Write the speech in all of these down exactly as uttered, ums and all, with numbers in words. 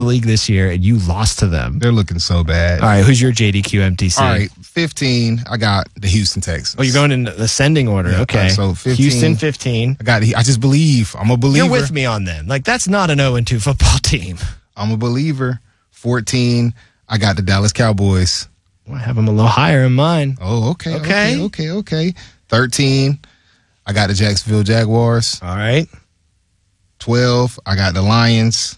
league this year, and you lost to them. They're looking so bad. All right, who's your J D Q M T C? All right, fifteen, I got the Houston Texans. Oh, you're going in the ascending order. Yeah, okay. right, so fifteen, Houston, fifteen. I got. I just believe. I'm a believer. You're with me on them. Like, that's not an oh and two football team. I'm a believer. fourteen, I got the Dallas Cowboys. Well, I have them a little higher in mine. Oh, okay. Okay. Okay, okay, okay. thirteen, I got the Jacksonville Jaguars. All right. twelve, I got the Lions.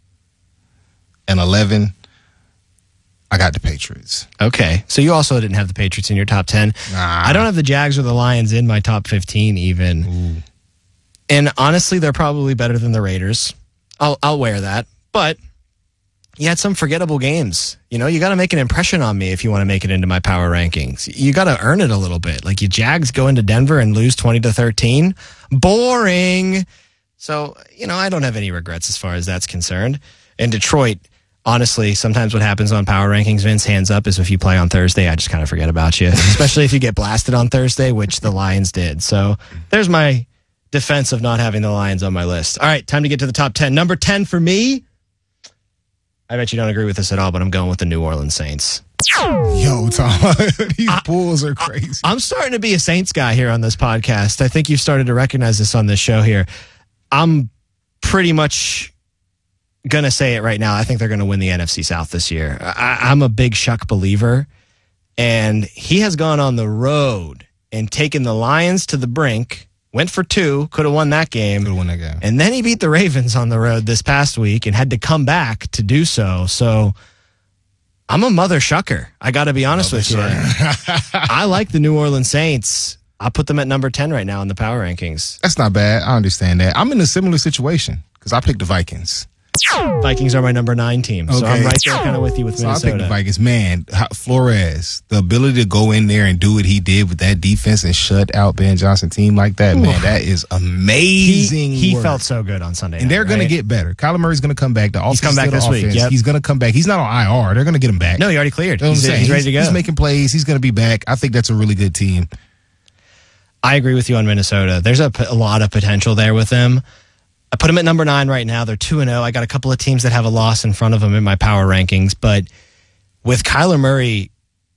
And eleven, I got the Patriots. Okay. So you also didn't have the Patriots in your top ten. Nah. I don't have the Jags or the Lions in my top fifteen even. Ooh. And honestly, they're probably better than the Raiders. I'll I'll wear that. But you had some forgettable games. You know, you got to make an impression on me if you want to make it into my power rankings. You got to earn it a little bit. Like, you Jags go into Denver and lose twenty to thirteen. Boring. So, you know, I don't have any regrets as far as that's concerned. And Detroit, honestly, sometimes what happens on power rankings, Vince, hands up, is if you play on Thursday, I just kind of forget about you, especially if you get blasted on Thursday, which the Lions did. So there's my defense of not having the Lions on my list. All right, time to get to the top ten. Number ten for me, I bet you don't agree with this at all, but I'm going with the New Orleans Saints. Yo, Tom, these I, Bulls are crazy. I'm starting to be a Saints guy here on this podcast. I think you've started to recognize this on this show here. I'm pretty much going to say it right now. I think they're going to win the N F C South this year. I, I'm a big Shuck believer, and he has gone on the road and taken the Lions to the brink, went for two, could have won that game. Could have won that game. And then he beat the Ravens on the road this past week and had to come back to do so. So I'm a mother Shucker. I got to be honest mother with you. I like the New Orleans Saints. I'll put them at number ten right now in the power rankings. That's not bad. I understand that. I'm in a similar situation because I picked the Vikings. Vikings are my number nine team, so okay. I'm right there kind of with you with so Minnesota. I picked the Vikings. Man, Flores, the ability to go in there and do what he did with that defense and shut out Ben Johnson team like that, Ooh. man, that is amazing. He, he felt so good on Sunday And night, they're going right? to get better. Kyler Murray's going to come back. The He's come back this offense, week. Yep. He's going to come back. He's not on I R. They're going to get him back. No, he already cleared. You know he's, he's ready to go. He's making plays. He's going to be back. I think that's a really good team. I agree with you on Minnesota. There's a, a lot of potential there with them. I put them at number nine right now. They're two and oh. I got a couple of teams that have a loss in front of them in my power rankings. But with Kyler Murray,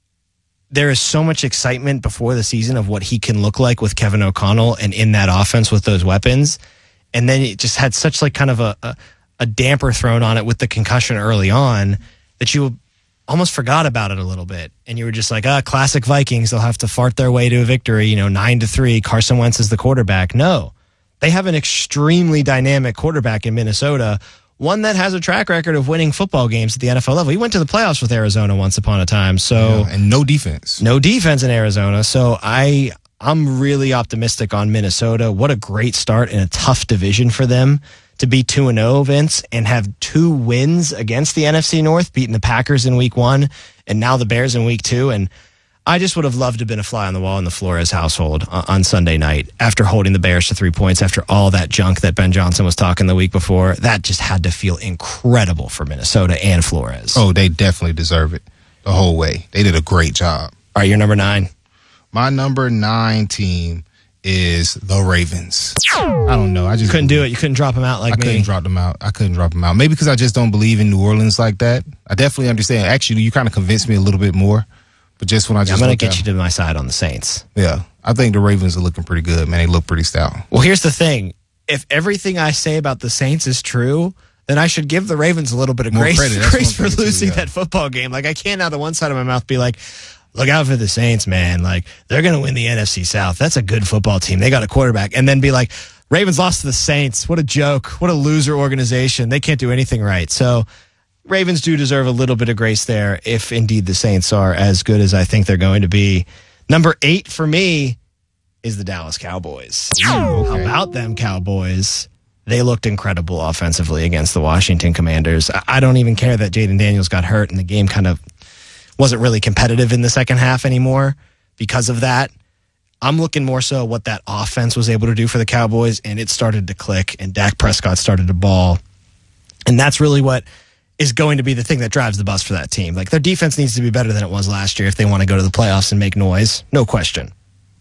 there is so much excitement before the season of what he can look like with Kevin O'Connell and in that offense with those weapons. And then it just had such like kind of a, a, a damper thrown on it with the concussion early on that you almost forgot about it a little bit. And you were just like, ah, classic Vikings. They'll have to fart their way to a victory, you know, nine to three. Carson Wentz is the quarterback. No. They have an extremely dynamic quarterback in Minnesota, one that has a track record of winning football games at the N F L level. He went to the playoffs with Arizona once upon a time. So yeah, and no defense. No defense in Arizona. So I, I'm really optimistic on Minnesota. What a great start in a tough division for them to be two and oh, Vince, and have two wins against the N F C North, beating the Packers in week one and now the Bears in week two. And I just would have loved to have been a fly on the wall in the Flores household on Sunday night after holding the Bears to three points after all that junk that Ben Johnson was talking the week before. That just had to feel incredible for Minnesota and Flores. Oh, they definitely deserve it the whole way. They did a great job. All right, you're number nine. My number nine team is the Ravens. I don't know. I just you couldn't do it. You couldn't drop them out like I me. I couldn't drop them out. I couldn't drop them out. Maybe because I just don't believe in New Orleans like that. I definitely understand. Actually, you kind of convinced me a little bit more. But just when I just yeah, I'm going to get you to my side on the Saints. Yeah. I think the Ravens are looking pretty good, man. They look pretty stout. Well, here's the thing. If everything I say about the Saints is true, then I should give the Ravens a little bit of More grace, grace for losing too, yeah. that football game. Like, I can't out of one side of my mouth be like, look out for the Saints, man. Like, they're going to win the N F C South. That's a good football team. They got a quarterback. And then be like, Ravens lost to the Saints. What a joke. What a loser organization. They can't do anything right. So Ravens do deserve a little bit of grace there if indeed the Saints are as good as I think they're going to be. Number eight for me is the Dallas Cowboys. Ooh, okay. How about them Cowboys? They looked incredible offensively against the Washington Commanders. I don't even care that Jaden Daniels got hurt and the game kind of wasn't really competitive in the second half anymore because of that. I'm looking more so at what that offense was able to do for the Cowboys, and it started to click, and Dak Prescott started to ball. And that's really what is going to be the thing that drives the bus for that team. Like, their defense needs to be better than it was last year if they want to go to the playoffs and make noise. No question.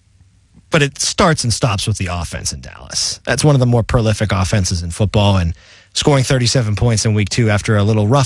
But it starts and stops with the offense in Dallas. That's one of the more prolific offenses in football, and scoring thirty-seven points in week two after a little rough